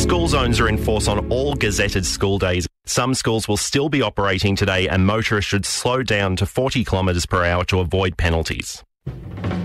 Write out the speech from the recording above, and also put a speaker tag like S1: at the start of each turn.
S1: School zones are in force on all gazetted school days. Some schools will still be operating today and motorists should slow down to 40 kilometres per hour to avoid penalties.